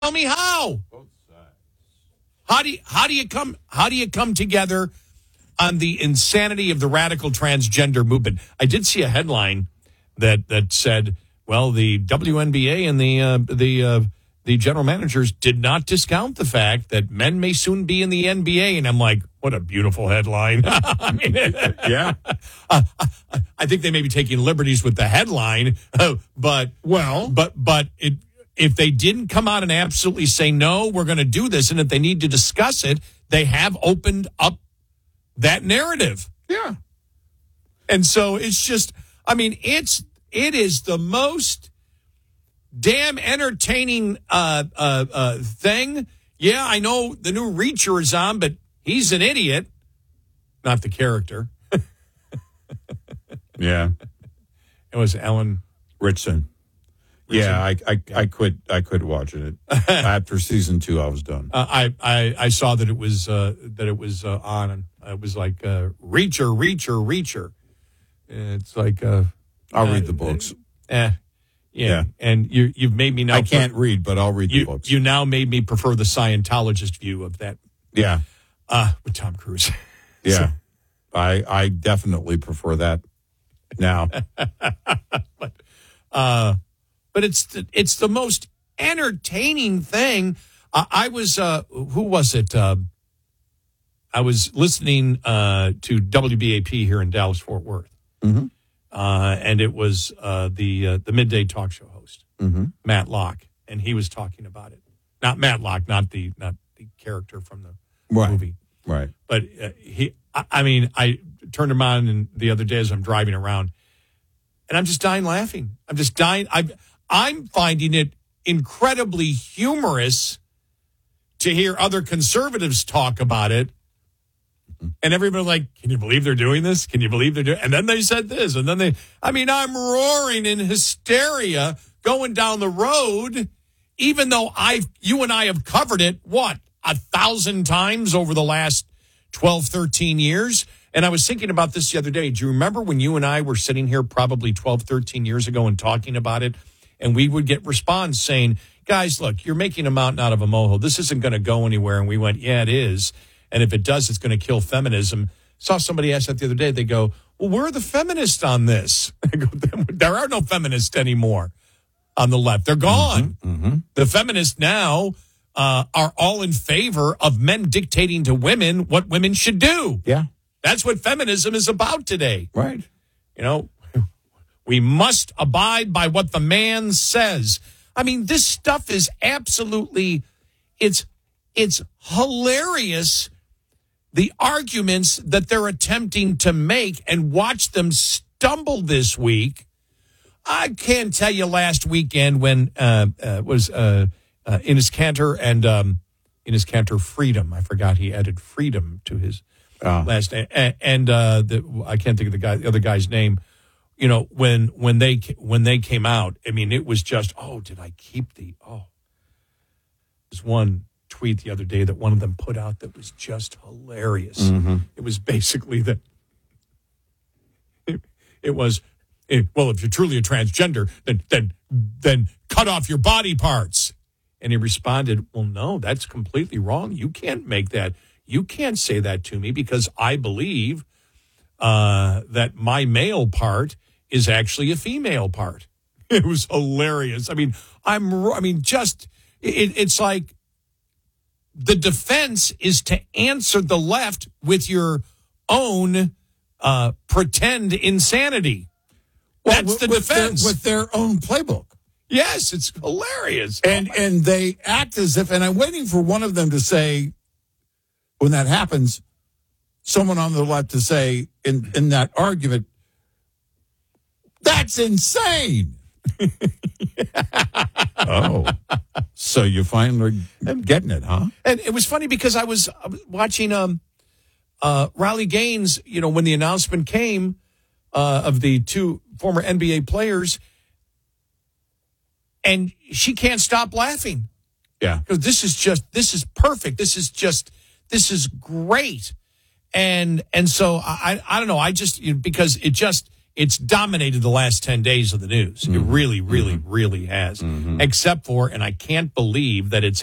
Tell me how. Both sides. How do you come together on the insanity of the radical transgender movement? I did see a headline that said, well, the WNBA and the general managers did not discount the fact that men may soon be in the NBA, and I'm like, what a beautiful headline. I mean, Yeah. I think they may be taking liberties with the headline, but if they didn't come out and absolutely say, no, we're going to do this, and if they need to discuss it, they have opened up that narrative. Yeah. And so it's just, I mean, it is the most damn entertaining thing. Yeah, I know the new Reacher is on, but he's an idiot. Not the character. Yeah. It was Ellen Richardson. Yeah, I quit watching it. After season 2, I was done. I saw that it was on, and it was like Reacher. It's like I'll read the books. Yeah. And you've made me now. I can't read, but I'll read the books. You now made me prefer the Scientologist view of that. Yeah. With Tom Cruise. Yeah. I definitely prefer that now. But it's the most entertaining thing. I was who was it? I was listening to WBAP here in Dallas Fort Worth, and it was the midday talk show host, Matt Locke, and he was talking about it. Not Matt Locke, not the character from the movie, right? But I turned him on the other day as I'm driving around, and I'm just dying laughing. I'm just dying. I'm finding it incredibly humorous to hear other conservatives talk about it. And everybody like, can you believe they're doing this? Can you believe they're doing it? And then they said this. And then I'm roaring in hysteria going down the road, even though you and I have covered it, 1,000 times over the last 12, 13 years. And I was thinking about this the other day. Do you remember when you and I were sitting here probably 12, 13 years ago and talking about it? And we would get response saying, guys, look, you're making a mountain out of a molehill. This isn't going to go anywhere. And we went, yeah, it is. And if it does, it's going to kill feminism. Saw somebody ask that the other day. They go, well, where are the feminists on this? I go, there are no feminists anymore on the left. They're gone. The feminists now are all in favor of men dictating to women what women should do. Yeah. That's what feminism is about today. Right. You know, we must abide by what the man says. I mean, this stuff is absolutely, it's hilarious, the arguments that they're attempting to make, and watch them stumble this week. I can't tell you last weekend when was Enes Kanter and Enes Kanter Freedom. I forgot he added Freedom to his last name, and I can't think of the other guy's name. You know, when they came out, I mean, it was just, did I keep there's one tweet the other day that one of them put out that was just hilarious. It was basically that it was, well, if you're truly a transgender, then cut off your body parts. And he responded, well, no, that's completely wrong. You can't make that. You can't say that to me because I believe that my male part is actually a female part. It was hilarious. I mean, it's like the defense is to answer the left with your own pretend insanity. That's the defense. With their own playbook. Yes, it's hilarious. And they act as if, and I'm waiting for one of them to say, when that happens, someone on the left to say in that argument, that's insane. Oh, so you finally getting it, huh? And it was funny because I was watching Riley Gaines, you know, when the announcement came of the two former NBA players, and she can't stop laughing. Yeah. Because this is perfect. This is great. And so I don't know. I just, because it's dominated the last 10 days of the news. It really, really, really has. Except for, and I can't believe that it's